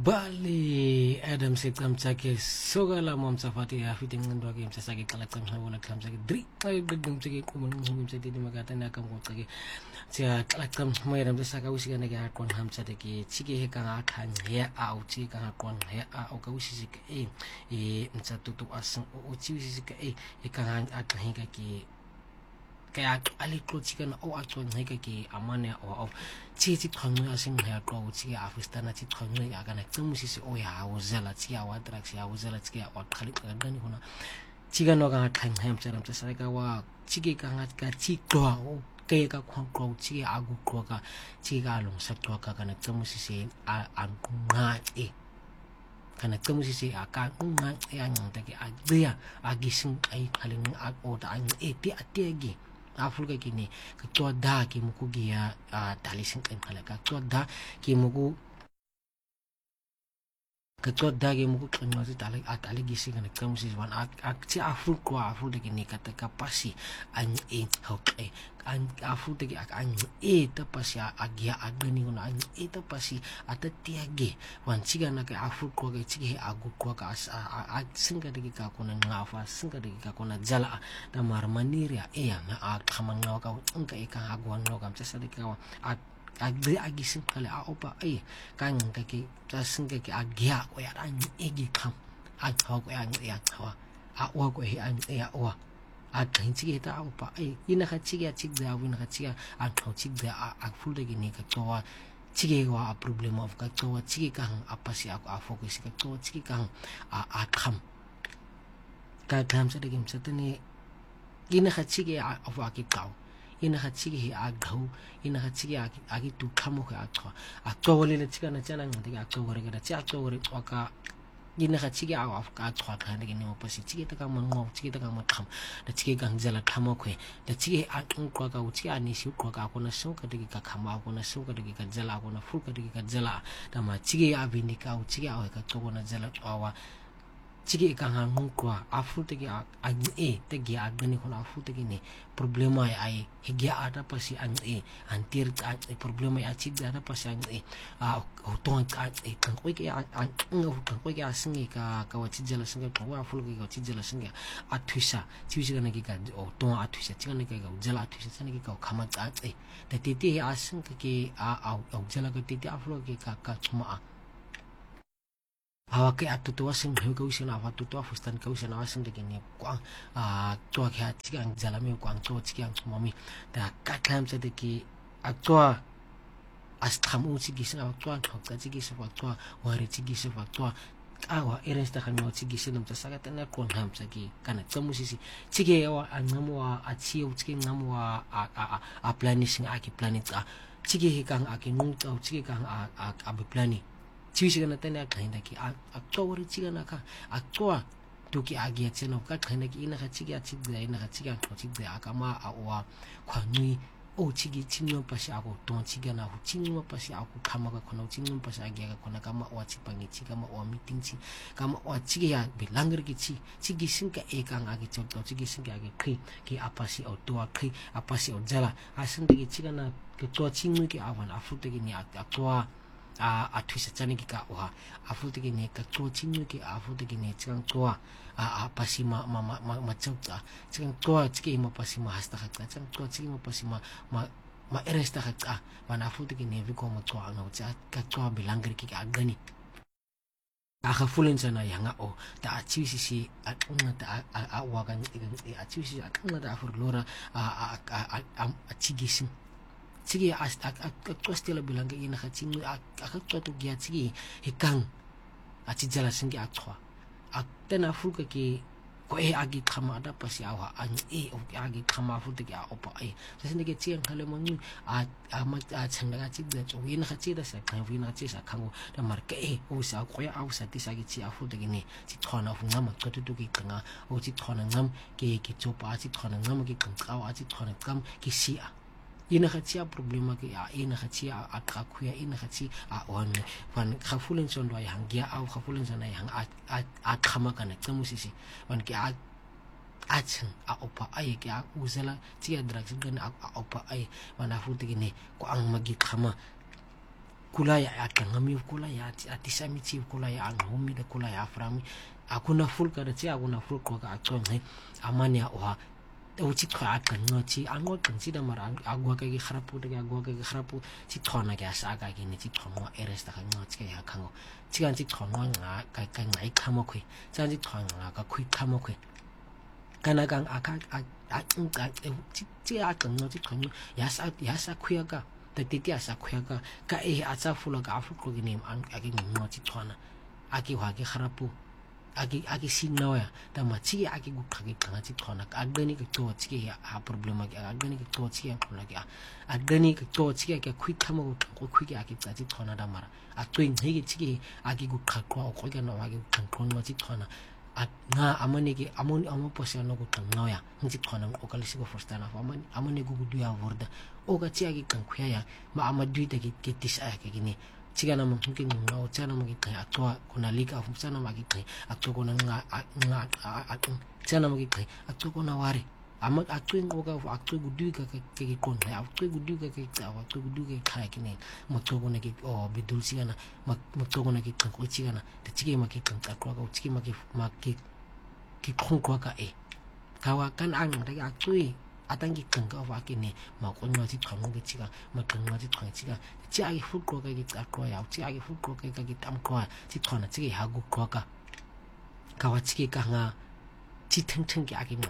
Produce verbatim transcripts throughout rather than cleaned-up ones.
Bali Adam Sekam Chake Sogala Mom Safati fitting and dog games Saki Kalakam Hawana Clams like three I bedroom Chake woman whom said Magatana come Wotake Tia Kalakam Madam the Saka was gonna get one ham Sataki Chiki Hekanga can hear out Chika one hair Okawisik A E Msatutu Asan Uchisik A Ekan at Hinkaki kaya aliklo chicken o atron heke ki amane o chi chi thonga sing ha ko chi afistana chi thonga ya kana tumusi si o ya o zela chi ya wadrak si ya o zela chi ya o khali ka dani hona chicken no ga thang ham charam cha sai ka wa chi ki ka nga ka chi ko o ke ka khon ko chi agu ko ka chi ga long sa to ka kana tumusi si a an nga e kana tumusi si a ka nga ya ngta ki a dia agising ai khaling a o ta an e ti atiegi Afrika kini ketua dah ki muku gia talising kan kala ketua dah ki muku ketua dah ki muku kan masih tali atali gisi kan kamu sih wan ak si Afrika Afrika kini kata kapasi an e hok e an Afrika ki an e tapasi agia agani guna an e tapasi ata tiage wan ciga nak Afrika ki cigi agu ko ka as singa degi ka kona ngafa singa degi ka kona jala da marmaniria e ya na khamang ngawa ka unka e ka agwan no kam sasa degi ka agde agi sing kale a opa e kan ka ki ta singa ki agia ko ya an egi kam a thaw ko ya ya thawa a wa ko e an ya wa a thin chi ta opa e ina kha chi ya chi da win kha chi a thaw chi da a full de ni ka to chige wa a problem of ka to chige ka apa si ako a focus ka to chige ka a a kham ka kham sa de gim sa tani ina kha chige a wa ki kaw ina kha chige a gau ina kha chige a a ki tu khamo ka a to a to le le chiga na chana ngade a to gore ka cha to gore ka ina kha chige a wa ka to ka ne ni mo pasi chige ta ka mo ngo chige ta ka mo kham da chige ka jala khamo khwe da chige a tung ko ka u chi ani shi ko ka ko na so ka de ka khama ko na so ka de ka jala ko na fu ka de ka jala da ma chige a bini ka u chige a ka to ko na jala awa chige ka ha ngu ko afu te ki a e te gi a gani ko na afu te ki ni problema ai he gi a ta pasi an e antir ka problema ya chi da ta pasi an e a o to ka e kan ko ki a ngu kan ko ki a singi ka ka wa chi jala singa ko wa afu ki ka chi jala singa a thuisa chi chi na ki ka o to a thuisa chi na ki ka jala thuisa chi na ki ka khama ka e te te te a singa ki a a jala ka te te afu ki ka ka chuma Hawa ke atu tua sing heu kau sing awa tu tua fustan kau sing awa sing degini kuang a tua ke hati ang jalami kuang tua ciki ang mami da kakam sa deki a tua as tamu ciki sing awa tua kau ciki sing awa tua wari ciki sing awa tua awa eres tak kami ciki sing nam saga tena kon ham sagi kana temu sisi ciki awa ngamu a a ciu ciki ngamu a a a a plani sing aki plani a ciki hikang aki nung tau ciki kang a a a plani Chiwi na tena kahinda ki a tawari chiga na ka a toa tuki agi atse na ka kahinda ki ina ka chigi a chigda ina ka chigi a to chigda aka ma a oa kwa nui o chigi chinyo pasi ako ton chiga na hu chinyo pasi ako kama ka kona chinyo pasi agi ka kona kama oa chipangi chi kama oa meeting chi kama oa chigi ya bilangir ki chi chigi sinka e ka agi chok to chigi sinka agi kri ki apasi o toa kri apasi o jala a sinka ki chiga na ki toa chinyo ki awan afu teki ni a toa a a twisa chani ki ka wa afu te ki ne ka to chinyu ki afu te ki ne chang to a a pasi ma ma ma ma chang ta chang to chiki ma pasi ma hasta ka chang to chiki ma pasi ma ma ma eresta ka mana afu te ki ne vi ko ma to na cha ka to bilangri ki ka gani a ka fulen sana yanga o ta a chiwi si a nga ta a wa kan a chiwi si a nga ta afu lora a a a a chigisin Sige as ak ak stela bilang ke ina kacing ak ak to gia sige hikang a ci jala singi ak twa ak tena fu ke ki ko e agi khama da pasi awa an e o agi khama fu te ya opa e sa sinde ke chien khale mo ni a a ma a changa ga ci da to ina khaci da sa kan fu ina ci sa kango da mar ke e o sa ko ya au sa ti sa gi ci afu te ni ci thona fu ngam to to ki kanga o ci thona ngam ke ki chopa ci thona ngam ki kan kaw a ci thona kam ki si a ina khatia problema ke a ina khatia a kakuya ina khati a on van khafulen sondo ya hangia au khafulen sana yang a a khama kana tsamusisi van ke a achen a opa ai ke a uzela tia drugs gan a opa ai van afu te ne ko ang magi khama kula ya akangami kula ya atisamichi kula ya angumi de kula ya frami akuna full ka de akuna full ko ka atong amane wa o chi twa akanga chi ango tsi da mara agwa ka gi kharapu de agwa ka gi kharapu chi thona ga sa ga gi ni chi thonwa erest ka ngo chi ya khango chi gan chi thonwa nga ka ka ngai khamo khoi cha chi thonwa ka khui khamo khoi kana gang aka a a chi chi akanga chi thonwa ya sa ya sa khuya ka te te ya sa khuya ka ka e a tsa fula ka afu ko gi ni an a gi ngo chi thona a ki wa gi kharapu aki aki sinawa ta machi aki gu khagi khanga chi thona agani ke to chi ya a problema ke agani ke to chi ya khula ke agani ke to chi ke khui khama gu ko khui ke aki chi thona da mara a twing hege chi aki gu khakwa ko ke no aki thon no chi thona a nga amane ke amon amo posano gu thona ya chi thona o kalisi ko first na amane amane gu gu ya vorda o ga chi aki kan khya ya ma amadu de ke ke tis a ke ni chiga na mungkin ngau chana magi kai atwa kuna lika fu chana magi kai atwa kuna nga nga atun chana magi kai atwa kuna ware ama atwa ngoga fu atwa gudu ka ke ke kon ha atwa gudu ka ke ta atwa gudu ke kai kine motso kuna ke o bidul chiga na motso kuna ke kan ko chiga na te chige magi kan ta ko ka chige magi magi ki kon ko ka e kawa kan ang ta atwa atangi kanga wa kine ma ko no chi thong ge chiga ma kanga chi thong chiga chi agi fu ko ga gi ta ko ya chi agi fu ko ga gi tam ko chi thona chi ha gu ko ka ka wa chi ka nga chi theng theng ge agi ma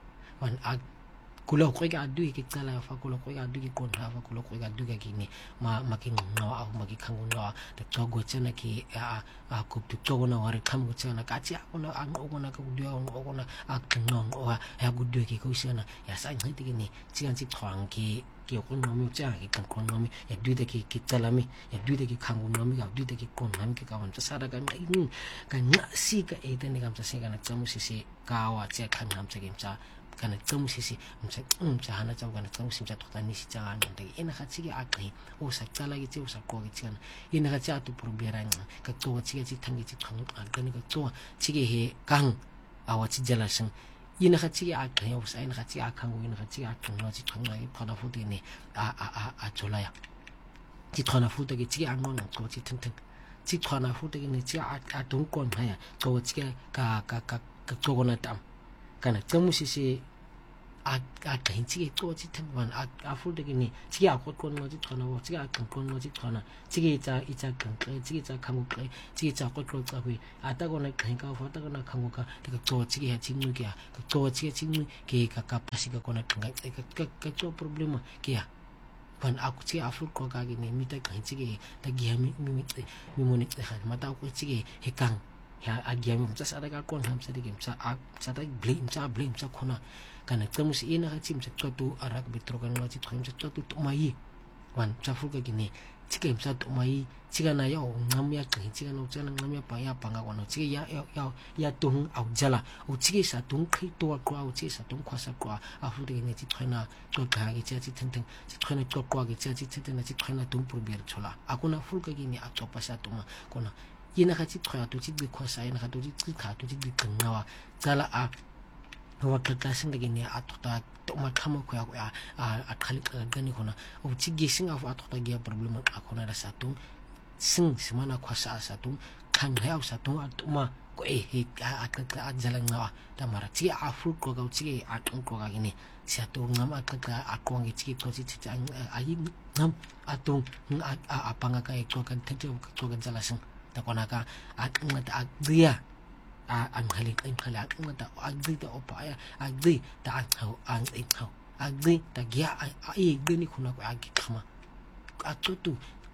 wan a kulo ko ga du ki tsala fa kulo ko ga du ki kon ha fa kulo ko ga du ga gi ni ma ma ki no a ma ki khangu no de to go chana ki a a ku tu to na wa re kham go chana ka chi a ko na ang o na ka du ya o ko na a no o ya gu du ki ko shana ya sa ngai ti ni chi gan chi thwang ki ki ko no mi cha ki kan ko no mi ya du de ki ki tsala mi ya du de ki khangu no mi ga du de ki kon nam ki ka wan sa ra ga ngai ni ka na si ka e de ni kam sa se ga na chamu si si ka wa che khan ham che kim cha kana tsamu sisi msa msa hana tsamu kana tsamu simsa tokta nisi tsanga ngante ina khatsi ki akhi o sa tsala ki tse o sa ko ki tsana ina khatsi atu probera nga ka tsoga tsige tsi tangi tsi thang akani ka tsoga tsige he kang awa tsi jala sing ina khatsi ki akhi o sa ina khatsi akhangu ina khatsi akhangu tsi thanga ki phana futi ni a a a a chola ya tsi thana futi ki tsige ango nga tsoga tsi teng teng tsi thana futi ki ni tsi a a dong kon haya tsoga tsige ka ka ka ka tsoga na tam kana tsamu sisi a a kain chi to chi thang wan a a fu de ni chi a ko kon no chi thona wo chi a kan kon no chi thona chi ge cha i cha kan kai chi ge cha khang kai chi cha ko ko cha hui a ta ko na kain ka fa ta ko na khang ka de to chi ge chi nu kya to chi chi nu ke ka ka pa si ka ko na kan ka ka ka to problema kya pan a ku chi a fu ko ka gi ni mi ta kain chi ge ta gi mi mi mi mo ni ha ma ta ko chi ge he kang ya agiam msa sa daga kon ham sa digim sa a sa da blame sa blame sa khona kana tsamu si ina ha chim sa chotu arak bitro kan wa chi thim sa chotu to mai wan cha fu ka gini chikem sa to mai chiga na ya ngam ya ka chiga no chana ngam ya pa ya pa nga kono chi ya ya ya tung au jala u chi sa tung khi to ko au chi sa tung khwa sa ko a fu de ni chi thina to ka gi cha chi theng theng chi thina to ko gi cha chi thena chi thina tung pur ber chola akuna fu ka gini a to pa sa to ma kona ina kha chi thwa to chi bi khosa ina kha to chi chi kha to chi bi kanga wa tsala a wa ka ka sing de ni a to ta to ma khamo ko ya a a khali ga ni khona o chi gi sing a fa to ta gi problem a khona ra sa to sing simana khosa sa to khang ha sa to a to ma ko e he a ka ka jala nga ta mara chi a fu ko ga chi a to ko ga ni sa to ngam a ka ka a ko ngi chi to chi chi a yi ngam a to a a pa nga ka e ko kan te ko kan jala sing ta kona ka at ngata agdia a an khali kan khala ngata agdi ta opa ya agdi ta an an ikha agdi ta gya a e gni khuna ko agi khama a tutu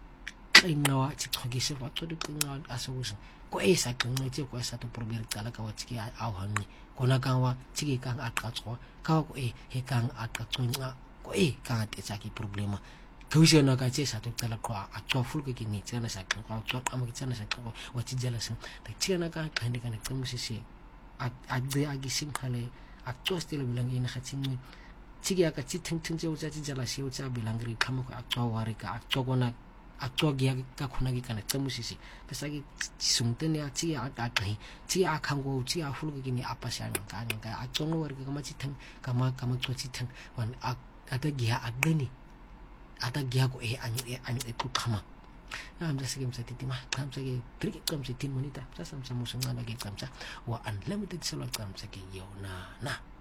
inawa chi thogi se wa tutu kunga asawus ko e sa kunga chi ko sa to prober kala ka wa chi a hanni kona ka wa chi ka a ka cho ka ko e he kan a ka tsunga ko e ka te sa ki problema kausia na ka che sa to tala ko a to ful ke ni tsana sa ko to am ke tsana sa ko wa chi jala sa ta tsana ka ka ne ka ne tsamu si si a a de a gi sim khale a to stil bilang ina kha chim ni chi ga ka chi theng theng che u cha chi jala si u cha bilang ri kham ko a to wa ri ka a to ko na a to gi ka khuna gi ka ne tsamu si si ta sa gi sum te ne a chi a ka kai chi a khang go chi a ful ke ni a pa sha ka ni ka a to no wa ri ka ma chi theng ka ma ka ma to chi theng wan a a ta gi a gani ata gya ko e ani e ani e ku khama msasake msatitima qamsake drike qamse tin monita msasa msamuso ncane ke qamsa wa unlimited selwa qamsake yona na